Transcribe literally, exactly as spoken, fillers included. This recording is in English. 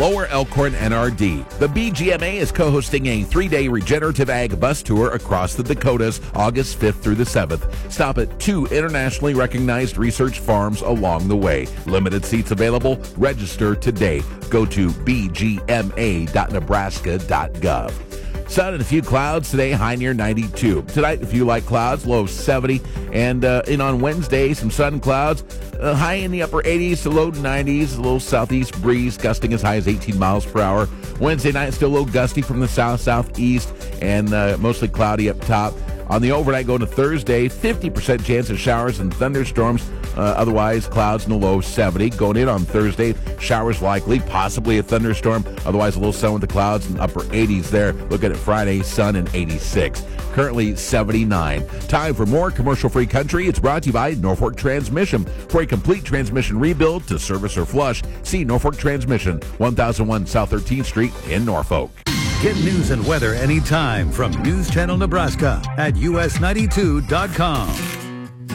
Lower Elkhorn N R D. The B G M A is co-hosting a three-day regenerative ag bus tour across the Dakotas, August fifth through the seventh. Stop at two internationally recognized research farms along the way. Limited seats available. Register today. Go to b g m a dot nebraska dot gov. Sun and a few clouds today, high near ninety-two. Tonight, a few light clouds, low of seventy. And uh, in on Wednesday, some sun and clouds, uh, high in the upper eighties to low nineties. A little southeast breeze, gusting as high as eighteen miles per hour. Wednesday night, still a little gusty from the south-southeast, and uh, mostly cloudy up top. On the overnight going to Thursday, fifty percent chance of showers and thunderstorms. Uh, otherwise, clouds in the low seventy. Going in on Thursday, showers likely, possibly a thunderstorm. Otherwise, a little sun with the clouds in the upper eighties there. Looking at Friday, sun in eighty-six. Currently seventy-nine. Time for more commercial-free country. It's brought to you by Norfolk Transmission. For a complete transmission rebuild to service or flush, see Norfolk Transmission, one thousand one South thirteenth Street in Norfolk. Get news and weather anytime from News Channel Nebraska at U S ninety-two dot com.